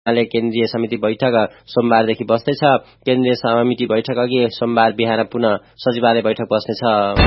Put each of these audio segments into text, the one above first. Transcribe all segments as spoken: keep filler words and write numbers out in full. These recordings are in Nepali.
ले केन्द्रीय समिति बैठक सोमबारदेखि बस्दैछ। केन्द्रीय समिति बैठक अघि सोमबार बिहान पुनः सचिवालय बैठक बस्नेछ।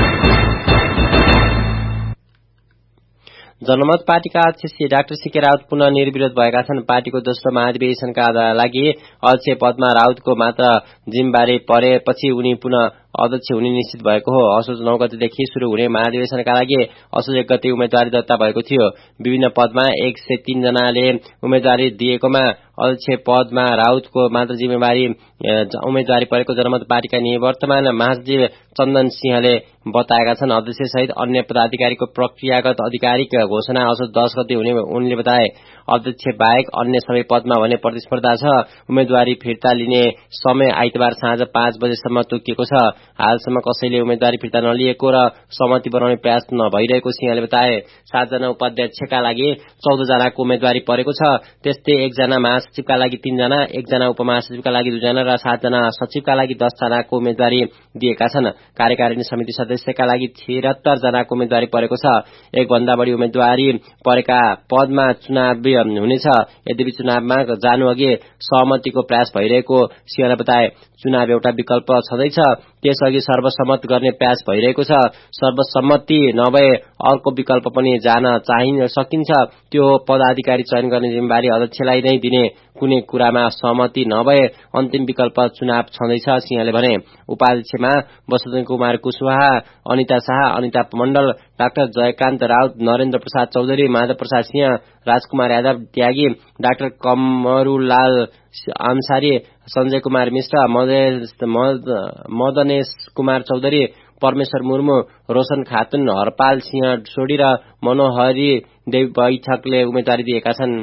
जनमत पार्टीका अध्यक्ष डाक्टर सीके राउत पुनः निर्विरोध भएका छन्। पार्टीको दोस्रो महाधिवेशनका लागि अध्यक्ष पदमा राउतको मात्र जिम्मेवारी परेपछि उनी पुनः अध्यक्ष हुने निश्चित भएको हो। असोज नौ गतेदेखि शुरू हुने महाधिवेशनका लागि असोज एक गते उम्मेदवारी दर्ता भएको थियो। विभिन्न पदमा एक सय तीन जनाले उम्मेदवारी दिएकोमा अध्यक्ष पदमा राउतको मात्र जिम्मेवारी उम्मेदवारी परेको जनमत पार्टीका निवर्तमान महासचिव चन्दन सिंहले बताएका छन्। अध्यक्ष सहित अन्य पदाधिकारीको प्रक्रियागत आधिकारिक घोषणा असोज दस गते हुने उनले बताए। अध्यक्ष बाहेक अन्य सबै पदमा भने प्रतिस्पर्धा छ। उम्मेदवारी फिर्ता लिने समय आइतबार साँझ पाँच बजेसम्म तोकिएको छ। हालसम्म कसैले उम्मेदवारी फिर्ता नलिएको र सहमति बनाउने प्रयास नभइरहेको सिंहले बताए। सातजना उपाध्यक्षका लागि चौध जनाको उम्मेदवारी परेको छ। त्यस्तै एकजना महासचिवका लागि तीनजना, एकजना उपमहासचिवका लागि दुईजना र सातजना सचिवका लागि दस जनाको उम्मेदवारी दिएका छन्। कार्यकारिणी समिति सदस्यका लागि छिहत्तर जनाको उम्मेदवारी परेको छ। एक भन्दा बढी उम्मेदवारी परेका पदमा चुनाव हुनेछ। यद्यपि चुनावमा जानु अघि सहमतिको प्रयास भइरहेको सिंहले बताए। चुनाव एउटा विकल्प छँदैछ, त्यसअघि सर्वसम्मत गर्ने प्रयास भइरहेको छ। सर्वसम्मति नभए अर्को विकल्प पनि जान चाहिन सकिन्छ। त्यो पदाधिकारी चयन गर्ने जिम्मेवारी अध्यक्षलाई नै दिने। कुनै कुरामा सहमति नभए अन्तिम विकल्प चुनाव छँदैछ सिंहले भने। उपाध्यक्षमा वसुधन कुमार कुशवाहा, अनिता शाह, अनिता मण्डल, डाक्टर जयकान्त राउत, नरेन्द्र प्रसाद चौधरी, माधव प्रसाद सिंह, राजकुमार यादव त्यागी, डाक्टर कमरुलाल अन्सारी, संजय कुमार मिश्र, मदनेश कुमार चौधरी, परमेश्वर मुर्मू, रोशन खातुन, हरपाल सिंह सोडी र मनोहरी देवी बैठकले उम्मेदवारी दिएका छन्।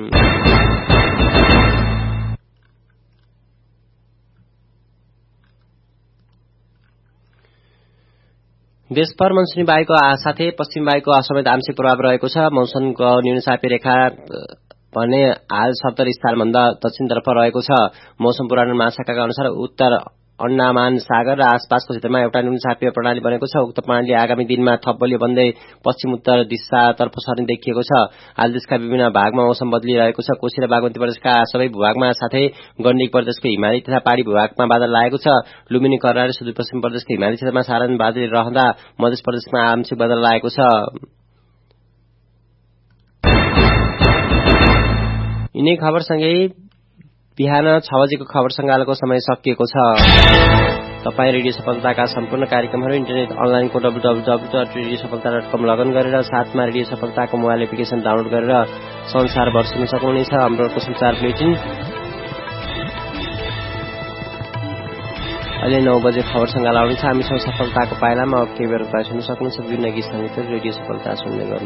देशभर मनसुनी वायुको साथै पश्चिम वायुको समेत आंशिक प्रभाव रहेको छ। मौसमको न्यूनचापी रेखा भने हाल सत्तर स्थानभन्दा दक्षिणतर्फ रहेको छ। मौसम पूर्वानुमान महाशाखाका अनुसार उत्तर अन्डामान सागर र आसपासको क्षेत्रमा एउटा न्यूनचापीय प्रणाली बनेको छ। उक्त प्रणाली आगामी दिनमा थप बलियो बन्दै पश्चिम उत्तर दिशातर्फ सर्ने देखिएको छ। हाल देशका विभिन्न भागमा मौसम बदलिरहेको छ। कोशी र बागमती प्रदेशका सबै भूभागमा साथै गण्डकी प्रदेशको हिमाली तथा पहाड़ी भूभागमा बादल लागेको छ। लुम्बिनी, कर्णाली, सुदूरपश्चिम प्रदेशको हिमाली क्षेत्रमा साधारण बादल रहँदा मध्य प्रदेशमा आंशिक बादल लागेको छ। यिनै खबरसँगै बिहान छ बजेको खबर संगालको समय सकिएको छ। तपाई रेडियो सफलताका सम्पूर्ण कार्यक्रमहरू इन्टरनेट अनलाइनको W W W dot radio सफलता डट कम लगइन गरेर साथमा रेडियो सफलताको मोबाइल एप्लिकेशन डाउनलोड गरेर संसारभर सुन्न सक्नुहुनेछ। हाम्रो संचार बुलेटिन अहिले नौ बजे खबर संगाल आउनेछ। हामीसँग सफलताको पाइलामा अब केही बेर सुन्न सक्नुहुन्छ। विभिन्न गीत संगीत रेडियो सफलता सुन्ने गर्नु।